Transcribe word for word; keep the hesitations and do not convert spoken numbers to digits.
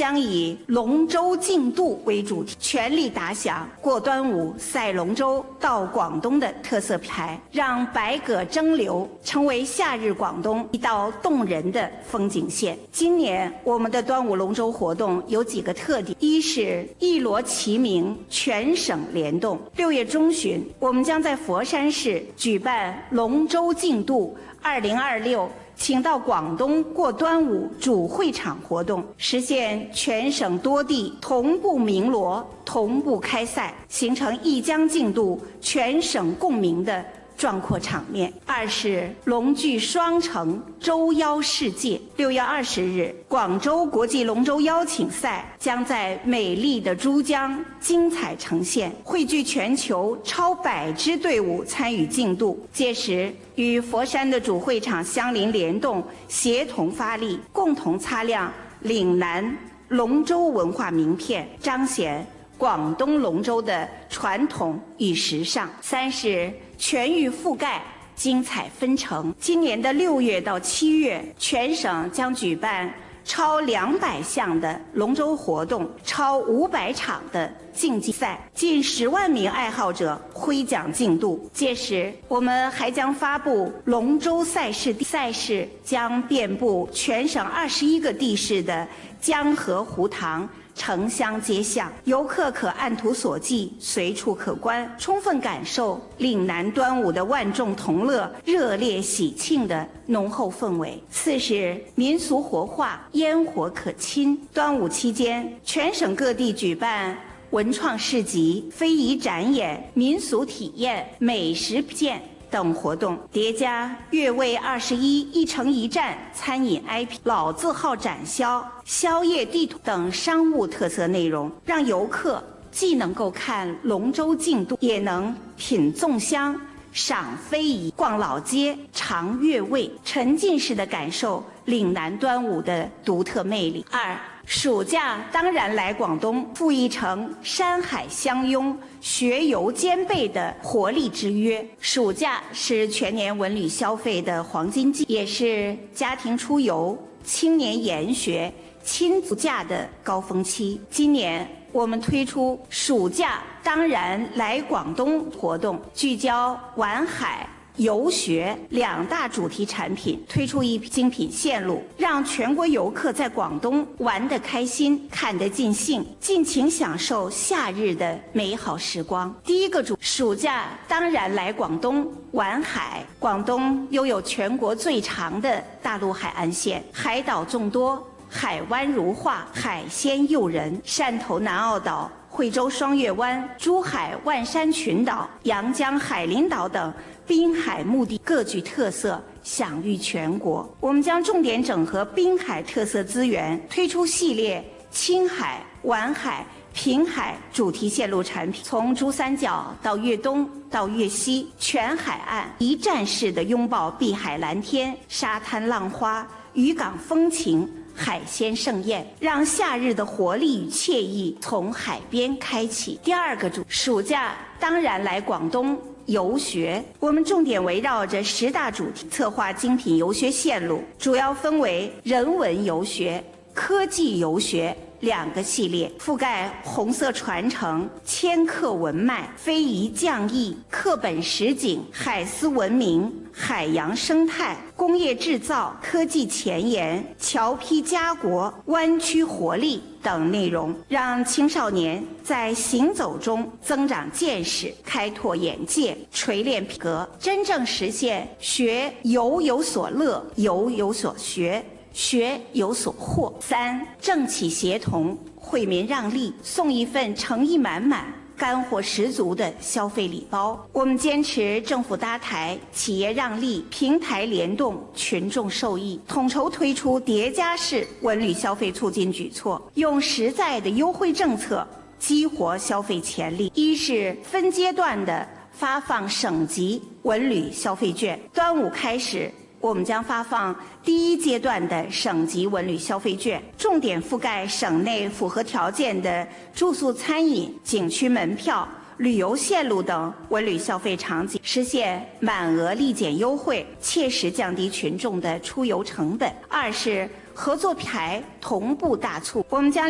将以龙舟竞渡为主题，全力打响过端午赛龙舟到广东的特色牌，让百舸争流成为夏日广东一道动人的风景线。今年我们的端午龙舟活动有几个特点：一是一锣齐鸣，全省联动。六月中旬，我们将在佛山市举办龙舟竞渡二零二六请到广东过端午主会场活动，实现全省多地同步鸣锣、同步开赛，形成一江竞渡、全省共鸣的壮阔场面。二是龙踞双城，舟邀世界。六月二十日，广州国际龙舟邀请赛将在美丽的珠江精彩呈现，汇聚全球超百支队伍参与竞渡。届时，与佛山的主会场相邻联动，协同发力，共同擦亮岭南龙舟文化名片，彰显广东龙舟的传统与时尚。三是全域覆盖，精彩纷呈。今年的六月到七月，全省将举办超两百项的龙舟活动，超五百场的竞技赛，近十万名爱好者挥桨竞渡。届时，我们还将发布龙舟赛事，赛事将遍布全省二十一个地市的江河湖塘、城乡街巷，游客可按图索骥，随处可观，充分感受岭南端午的万众同乐、热烈喜庆的浓厚氛围。四是民俗活化，烟火可亲。端午期间，全省各地举办文创市集、非遗展演、民俗体验、美食品鉴等活动，叠加粤味二十一、一城一站餐饮 I P、老字号展销、宵夜地图等商务特色内容，让游客既能够看龙舟竞渡，也能品粽香、赏非遗、逛老街、尝粤味，沉浸式的感受岭南端午的独特魅力。二，暑假当然来广东，赋一城山海相拥、学游兼备的活力之约。暑假是全年文旅消费的黄金季，也是家庭出游、青年研学、亲子假的高峰期。今年我们推出暑假当然来广东活动，聚焦玩海、游学两大主题产品，推出一批精品线路，让全国游客在广东玩得开心、看得尽兴，尽情享受夏日的美好时光。第一个主，暑假当然来广东玩海。广东拥有全国最长的大陆海岸线，海岛众多，海湾如画，海鲜诱人。汕头南澳岛、惠州双月湾、珠海万山群岛、阳江海陵岛等滨海目的各具特色，享誉全国。我们将重点整合滨海特色资源，推出系列青海、皖海、平海主题线路产品，从珠三角到粤东到粤西，全海岸一站式的拥抱碧海蓝天、沙滩浪花、渔港风情、海鲜盛宴，让夏日的活力与惬意从海边开启。第二个主，暑假当然来广东游学。我们重点围绕着十大主题策划精品游学线路，主要分为人文游学、科技游学两个系列，覆盖红色传承、千客文脉、非遗匠艺、课本实景、海丝文明、海洋生态、工业制造、科技前沿、侨批家国、湾区活力等内容，让青少年在行走中增长见识、开拓眼界、锤炼品格，真正实现学游有所乐、游有所学、学有所获。三，政企协同，惠民让利，送一份诚意满满、干货十足的消费礼包。我们坚持政府搭台、企业让利、平台联动、群众受益，统筹推出叠加式文旅消费促进举措，用实在的优惠政策激活消费潜力。一是分阶段的发放省级文旅消费券，端午开始，我们将发放第一阶段的省级文旅消费券，重点覆盖省内符合条件的住宿餐饮、景区门票、旅游线路等文旅消费场景，实现满额立减优惠，切实降低群众的出游成本。二是合作牌同步大促，我们将